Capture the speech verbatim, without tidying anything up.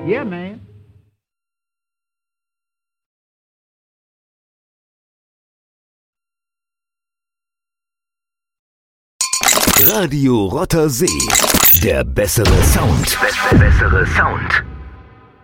Yeah, man. Radio Rotter See. Der bessere Sound. Bessere Sound.